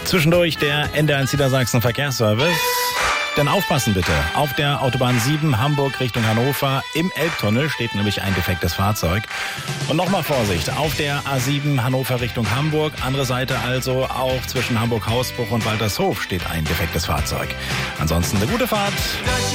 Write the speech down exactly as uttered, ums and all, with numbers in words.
Zwischendurch der N D eins Niedersachsen Verkehrsservice. Denn aufpassen bitte. Auf der Autobahn sieben Hamburg Richtung Hannover im Elbtunnel steht nämlich ein defektes Fahrzeug. Und nochmal Vorsicht. Auf der A sieben Hannover Richtung Hamburg. Andere Seite also auch zwischen Hamburg-Hausbruch und Waltershof steht ein defektes Fahrzeug. Ansonsten eine gute Fahrt.